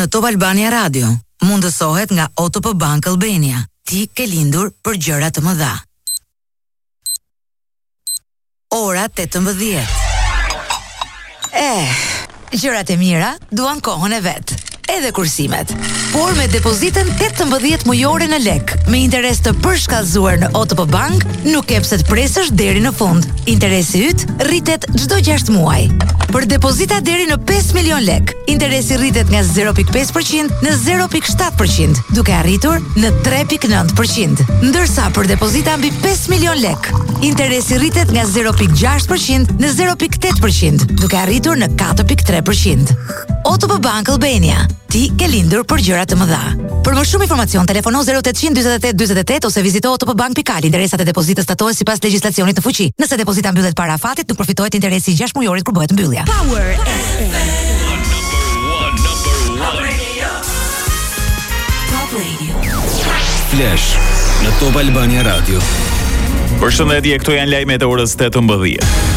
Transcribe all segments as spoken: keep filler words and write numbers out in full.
në Top Albania Radio. Mundësohet nga O T P Bank Albania. Ti ke lindur për gjëra të mëdha. Ora tetëmbëdhjetë. Eh, gjërat e mira duan kohën e vet. Edhe kursimet. Por me depozitën tetëmbëdhjetë mujore në lek, me interes të përshkallëzuar në O T P Bank, nuk ke pse të presësh deri në fund. Interesi yt rritet çdo gjashtë muaj. Për depozita deri në pesë milion lek, interesi rritet nga zero pikë pesë përqind në zero pikë shtatë përqind, duke arritur në tre pikë nëntë përqind. Ndërsa për depozita mbi pesë milion lek, interesi rritet nga zero pikë gjashtë përqind në zero pikë tetë përqind, duke arritur në katër pikë tre përqind. O T P Bank Albania. Ti ke lindur për gjëra të mëdha. Për më shumë informacion, telefono zero ottanta dyzet e tetë dyzet e tetë ose vizito otpbank pikë al. Interesat e depozitës statohen sipas legjislacionit të fuqi. Nëse depozita mbyllet para afatit, nuk përfitohet interesi i gjashtë mujorit kur bëhet mbyllja. Power F M. Top Radio. Flash në Top Albania Radio. Përshëndetje, këto janë lajmet e orës tetëmbëdhjetë.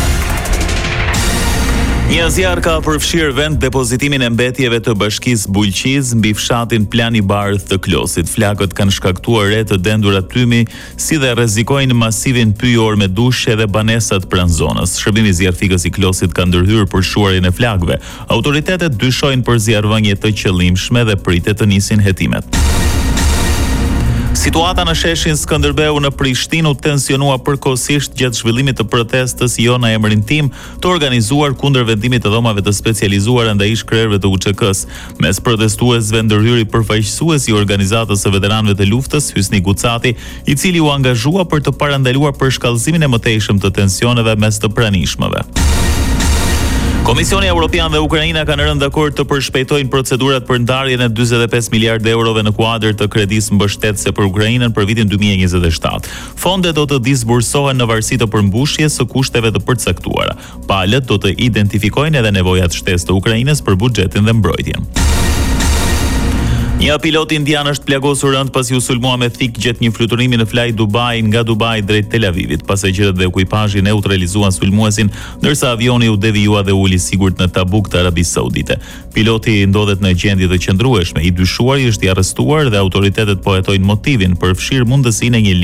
Një zjarr ka përfshirë vend depozitimin e mbetjeve të Bashkisë Bulqiz mbi fshatin Plan i Bardh të Klosit. Flakët kanë shkaktuar re të dendura tymi, si dhe rrezikojnë masivin pyjor me dushje dhe banesat pranë zonës. Shërbimi zjarrfikës i Klosit ka ndërhyrë për shuarjen e flakëve. Autoritetet dyshojnë për zjarrvënie të qëllimshme dhe pritet të nisin hetimet. Situata në sheshin Skënderbeu në Prishtinë u tensionua përkohësisht gjatë zhvillimit të protestës Jo në emrin tim, të organizuar kundër vendimit të dhomave të specializuara ndaj shkrerëve të U Ç K-s. Mes protestuesve ndërhyri përfaqësuesi i organizatës së veteranëve të luftës, Hysni Gucati, i cili u angazhua për të parandaluar përshkallëzimin e mëtejshëm të tensioneve mes të pranishmëve. Komisioni Evropian dhe Ukraina kanë rënë dakord të përshpejtojnë procedurat për ndarjen e dyzet e pesë miliardë eurove në kuadër të kredisë mbështetëse për Ukrainën për vitin dy mijë e njëzet e shtatë. Fondet do të disbursohen në varësi të përmbushjes së kushteve të përcaktuara. Palët do të identifikojnë edhe nevojat shtesë të Ukrainës për buxhetin dhe mbrojtjen. Një pilot indian është plagosur rënd pasi u sulmua me thik gjatë një fluturimi në flajt Dubai nga Dubai drejt Tel Avivit. Pasagerët dhe ekuipazhi neutralizuan sulmuesin, ndërsa avioni u devijua dhe uli sigurt në Tabuk të Arabisë Saudite. Piloti ndodhet në gjendje të qëndrueshme. I dyshuari është i arrestuar dhe autoritetet po hetojnë motivin për fshirë mundësinë e një